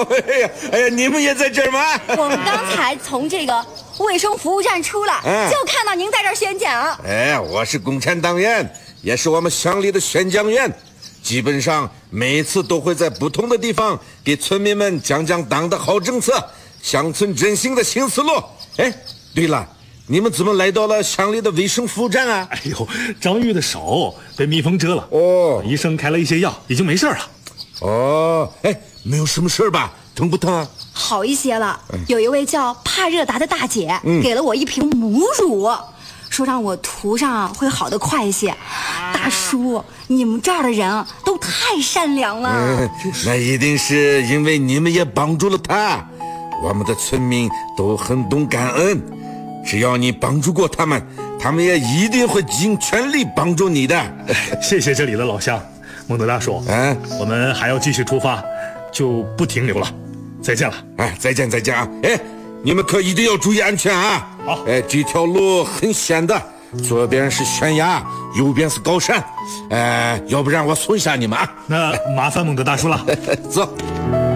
哎呀，你们也在这儿吗？ 我们刚才从这个卫生服务站出来，就看到您在这儿宣讲。 哎，我是共产党员，也是我们乡里的宣讲员。基本上每次都会在不同的地方给村民们讲讲党的好政策，乡村振兴的新思路。哎，对了，你们怎么来到了乡里的卫生服务站啊？ 哎呦，张玉的手被蜜蜂蛰了，医生开了一些药，已经没事了。 哎，没有什么事吧？疼不疼啊？ 好一些了。有一位叫帕热达的大姐，给了我一瓶母乳，说让我涂上会好得快一些。大叔，你们这儿的人都太善良了。 那一定是因为你们也帮助了他。我们的村民都很懂感恩，只要你帮助过他们，他们也一定会尽全力帮助你的。 谢谢这里的老乡，孟德大叔。我们还要继续出发，就不停留了。再见了。 哎，再见啊！哎，你们可一定要注意安全啊！ 好。 哎，这条路很险的，左边是悬崖，右边是高山。要不然我送一下你们啊。 那麻烦孟德大叔了。 走。